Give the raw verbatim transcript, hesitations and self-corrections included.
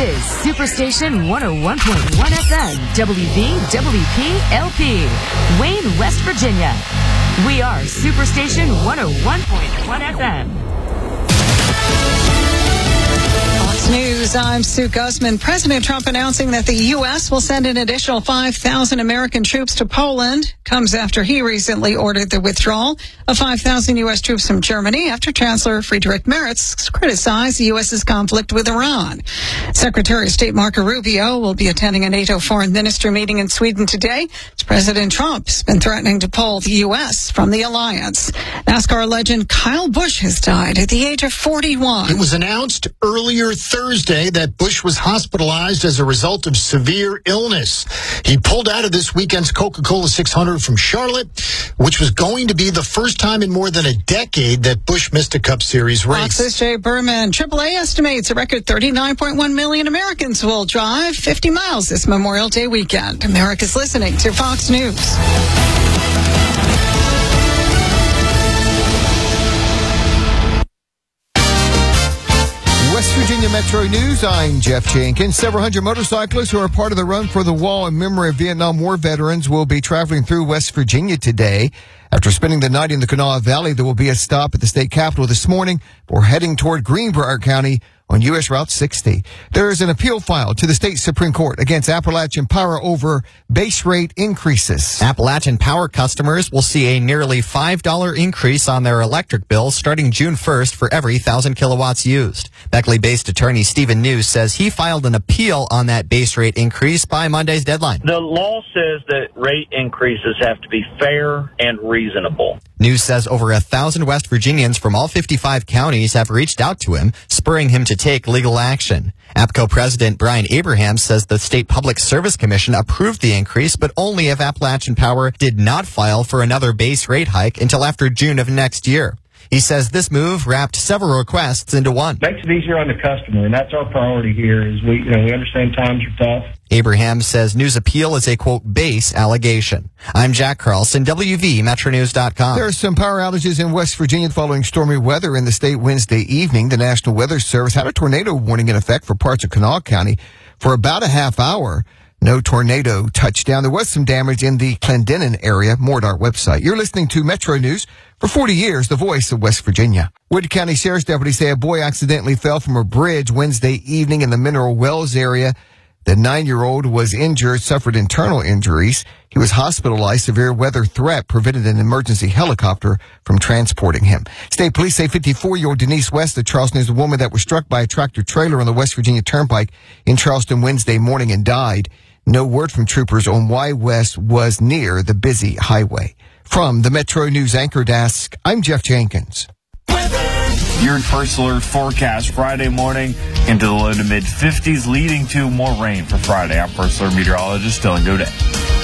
is Superstation one oh one point one F M, W V W P L P, Wayne, West Virginia. We are Superstation one oh one point one F M. Fox News, I'm Sue Guzman. President Trump announcing that the U S will send an additional five thousand American troops to Poland comes after he recently ordered the withdrawal of five thousand U S troops from Germany after Chancellor Friedrich Merz criticized the U S's conflict with Iran. Secretary of State Marco Rubio will be attending a NATO foreign minister meeting in Sweden today as President Trump has been threatening to pull the U S from the alliance. NASCAR legend Kyle Busch has died at the age of forty-one. It was announced earlier Thursday that Busch was hospitalized as a result of severe illness. He pulled out of this weekend's Coca-Cola six hundred from Charlotte, which was going to be the first time in more than a decade that Busch missed a Cup Series race. Fox's Jay Berman. triple A estimates a record thirty-nine point one million Americans will drive fifty miles this Memorial Day weekend. America's listening to Fox News. West Virginia Metro News, I'm Jeff Jenkins. Several hundred motorcyclists who are part of the Run for the Wall in memory of Vietnam War veterans will be traveling through West Virginia today. After spending the night in the Kanawha Valley, there will be a stop at the state capitol this morning before heading toward Greenbrier County on U S Route sixty. There is an appeal filed to the state Supreme Court against Appalachian Power over base rate increases. Appalachian Power customers will see a nearly five dollars increase on their electric bills starting June first for every one thousand kilowatts used. Beckley-based attorney Stephen News says he filed an appeal on that base rate increase by Monday's deadline. The law says that rate increases have to be fair and reasonable. News says over a thousand West Virginians from all fifty-five counties have reached out to him, spurring him to take legal action. APCO President Brian Abraham says the State Public Service Commission approved the increase, but only if Appalachian Power did not file for another base rate hike until after June of next year. He says this move wrapped several requests into one. Makes it easier on the customer, and that's our priority here. Is we, you know, we understand times are tough. Abraham says News' appeal is a, quote, base allegation. I'm Jack Carlson, W V Metro News dot com. There are some power outages in West Virginia following stormy weather in the state Wednesday evening. The National Weather Service had a tornado warning in effect for parts of Kanawha County for about a half hour. No tornado touched down. There was some damage in the Clendenin area. More at our website. You're listening to Metro News. For forty years, the voice of West Virginia. Wood County Sheriff's deputies say a boy accidentally fell from a bridge Wednesday evening in the Mineral Wells area. The nine-year-old was injured, suffered internal injuries. He was hospitalized. Severe weather threat prevented an emergency helicopter from transporting him. State police say fifty-four-year-old Denise West of Charleston is the woman that was struck by a tractor trailer on the West Virginia Turnpike in Charleston Wednesday morning and died. No word from troopers on why West was near the busy highway. From the Metro News Anchor Desk, I'm Jeff Jenkins. Your first alert forecast Friday morning into the low to mid fifties, leading to more rain for Friday. I'm First Alert meteorologist Dylan Godet.